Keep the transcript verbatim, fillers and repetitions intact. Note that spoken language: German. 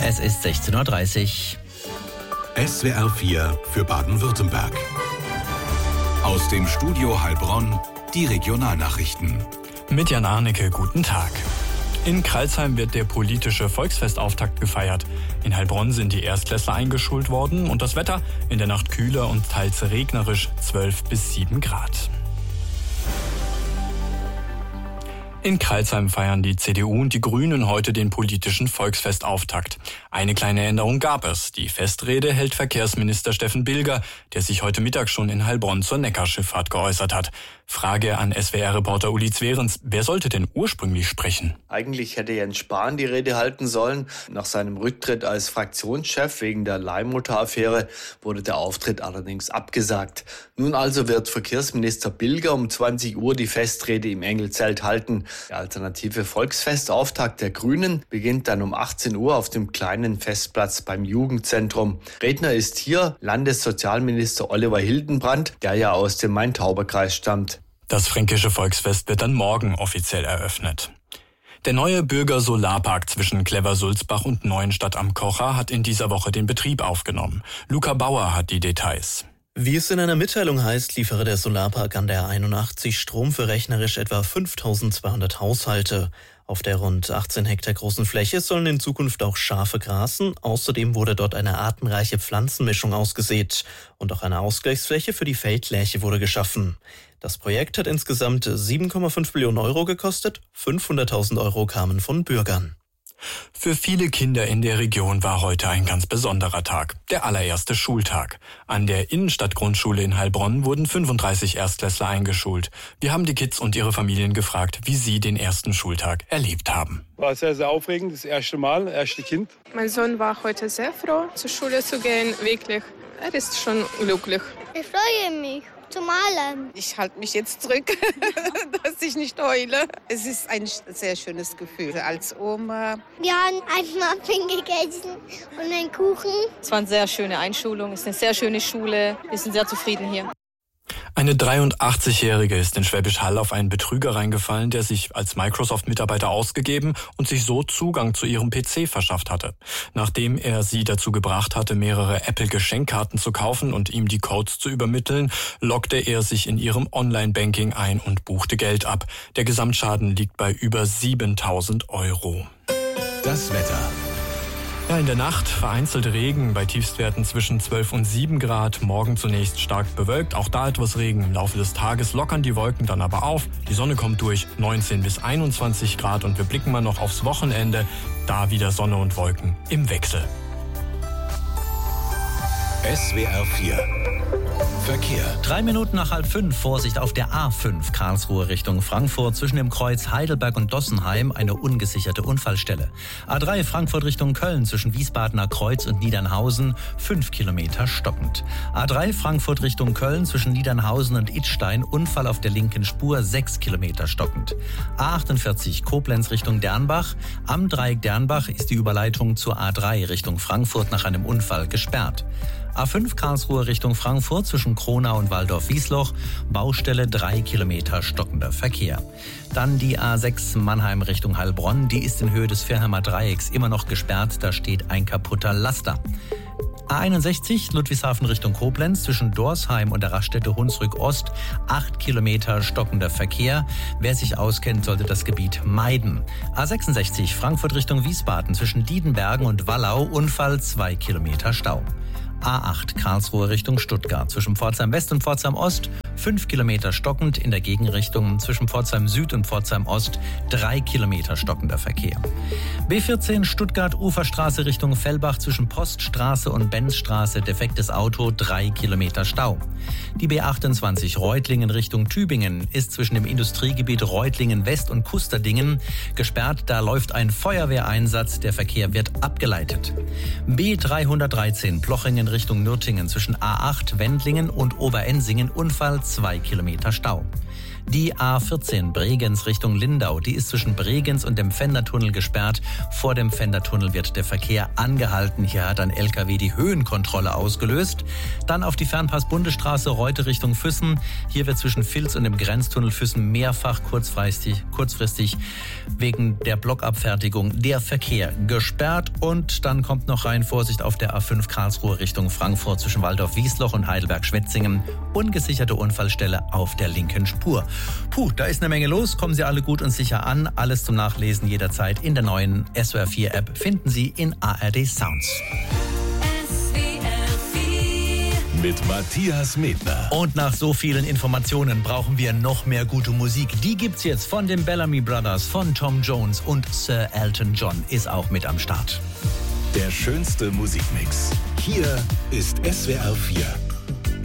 Es ist sechzehn Uhr dreißig. S W R vier für Baden-Württemberg. Aus dem Studio Heilbronn die Regionalnachrichten. Mit Jan Arnecke, guten Tag. In Crailsheim wird der politische Volksfestauftakt gefeiert. In Heilbronn sind die Erstklässler eingeschult worden und das Wetter in der Nacht kühler und teils regnerisch, zwölf bis sieben Grad. In Crailsheim feiern die C D U und die Grünen heute den politischen Volksfestauftakt. Eine kleine Änderung gab es. Die Festrede hält Verkehrsminister Steffen Bilger, der sich heute Mittag schon in Heilbronn zur Neckarschifffahrt geäußert hat. Frage an S W R-Reporter Uli Zwerens. Wer sollte denn ursprünglich sprechen? Eigentlich hätte Jens Spahn die Rede halten sollen. Nach seinem Rücktritt als Fraktionschef wegen der Leihmotor-Affäre wurde der Auftritt allerdings abgesagt. Nun also wird Verkehrsminister Bilger um zwanzig Uhr die Festrede im Engelzelt halten. Der alternative Volksfestauftakt der Grünen beginnt dann um achtzehn Uhr auf dem kleinen Festplatz beim Jugendzentrum. Redner ist hier Landessozialminister Oliver Hildenbrand, der ja aus dem Main-Tauber-Kreis stammt. Das fränkische Volksfest wird dann morgen offiziell eröffnet. Der neue Bürger-Solarpark zwischen Cleversulzbach und Neuenstadt am Kocher hat in dieser Woche den Betrieb aufgenommen. Luca Bauer hat die Details. Wie es in einer Mitteilung heißt, liefere der Solarpark an der einundachtzig Strom für rechnerisch etwa fünftausendzweihundert Haushalte. Auf der rund achtzehn Hektar großen Fläche sollen in Zukunft auch Schafe grasen. Außerdem wurde dort eine artenreiche Pflanzenmischung ausgesät. Und auch eine Ausgleichsfläche für die Feldlärche wurde geschaffen. Das Projekt hat insgesamt sieben Komma fünf Millionen Euro gekostet. fünfhunderttausend Euro kamen von Bürgern. Für viele Kinder in der Region war heute ein ganz besonderer Tag, der allererste Schultag. An der Innenstadtgrundschule in Heilbronn wurden fünfunddreißig Erstklässler eingeschult. Wir haben die Kids und ihre Familien gefragt, wie sie den ersten Schultag erlebt haben. War sehr, sehr aufregend, das erste Mal, das erste Kind. Mein Sohn war heute sehr froh, zur Schule zu gehen, wirklich. Er ist schon glücklich. Ich freue mich. Zu malen. Ich halte mich jetzt zurück, dass ich nicht heule. Es ist ein sehr schönes Gefühl als Oma. Wir haben ein Muffin gegessen und einen Kuchen. Es war eine sehr schöne Einschulung, es ist eine sehr schöne Schule. Wir sind sehr zufrieden hier. Eine dreiundachtzigjährige ist in Schwäbisch Hall auf einen Betrüger reingefallen, der sich als Microsoft-Mitarbeiter ausgegeben und sich so Zugang zu ihrem P C verschafft hatte. Nachdem er sie dazu gebracht hatte, mehrere Apple-Geschenkkarten zu kaufen und ihm die Codes zu übermitteln, loggte er sich in ihrem Online-Banking ein und buchte Geld ab. Der Gesamtschaden liegt bei über siebentausend Euro. Das Wetter. Ja, in der Nacht vereinzelt Regen bei Tiefstwerten zwischen zwölf und sieben Grad. Morgen zunächst stark bewölkt, auch da etwas Regen. Im Laufe des Tages lockern die Wolken dann aber auf. Die Sonne kommt durch, neunzehn bis einundzwanzig Grad. Und wir blicken mal noch aufs Wochenende. Da wieder Sonne und Wolken im Wechsel. S W R vier Verkehr. Drei Minuten nach halb fünf, Vorsicht auf der A fünf, Karlsruhe Richtung Frankfurt. Zwischen dem Kreuz Heidelberg und Dossenheim eine ungesicherte Unfallstelle. A drei Frankfurt Richtung Köln zwischen Wiesbadener Kreuz und Niedernhausen, fünf Kilometer stockend. A drei Frankfurt Richtung Köln zwischen Niedernhausen und Idstein, Unfall auf der linken Spur, sechs Kilometer stockend. A achtundvierzig Koblenz Richtung Dernbach. Am Dreieck Dernbach ist die Überleitung zur A drei Richtung Frankfurt nach einem Unfall gesperrt. A fünf Karlsruhe Richtung Frankfurt zwischen Kronau und Waldorf-Wiesloch, Baustelle drei Kilometer stockender Verkehr. Dann die A sechs Mannheim Richtung Heilbronn, die ist in Höhe des Virheimer Dreiecks immer noch gesperrt, da steht ein kaputter Laster. A einundsechzig Ludwigshafen Richtung Koblenz zwischen Dorsheim und der Raststätte Hunsrück Ost, acht Kilometer stockender Verkehr. Wer sich auskennt, sollte das Gebiet meiden. A sechsundsechzig Frankfurt Richtung Wiesbaden zwischen Diedenbergen und Wallau, Unfall, zwei Kilometer Stau. A acht Karlsruhe Richtung Stuttgart zwischen Pforzheim West und Pforzheim Ost, fünf Kilometer stockend, in der Gegenrichtung zwischen Pforzheim Süd und Pforzheim Ost, drei Kilometer stockender Verkehr. B vierzehn Stuttgart Uferstraße Richtung Fellbach zwischen Poststraße und Benzstraße, defektes Auto, drei Kilometer Stau. Die B achtundzwanzig Reutlingen Richtung Tübingen ist zwischen dem Industriegebiet Reutlingen West und Kusterdingen gesperrt, da läuft ein Feuerwehreinsatz, der Verkehr wird abgeleitet. B dreihundertdreizehn Plochingen Richtung Nürtingen zwischen A acht Wendlingen und Oberensingen, Unfall, zwei Kilometer Stau. Die A vierzehn Bregenz Richtung Lindau, die ist zwischen Bregenz und dem Pfändertunnel gesperrt. Vor dem Pfändertunnel wird der Verkehr angehalten. Hier hat ein L K W die Höhenkontrolle ausgelöst. Dann auf die Fernpass-Bundesstraße Reute Richtung Füssen. Hier wird zwischen Vils und dem Grenztunnel Füssen mehrfach kurzfristig, kurzfristig wegen der Blockabfertigung der Verkehr gesperrt. Und dann kommt noch rein Vorsicht auf der A fünf Karlsruhe Richtung Frankfurt zwischen Waldorf-Wiesloch und Heidelberg-Schwetzingen. Ungesicherte Unfallstelle auf der linken Spur. Puh, da ist eine Menge los. Kommen Sie alle gut und sicher an. Alles zum Nachlesen jederzeit in der neuen S W R vier App finden Sie in A R D Sounds. S W R vier mit Matthias Medner. Und nach so vielen Informationen brauchen wir noch mehr gute Musik. Die gibt's jetzt von den Bellamy Brothers, von Tom Jones und Sir Elton John ist auch mit am Start. Der schönste Musikmix. Hier ist S W R vier.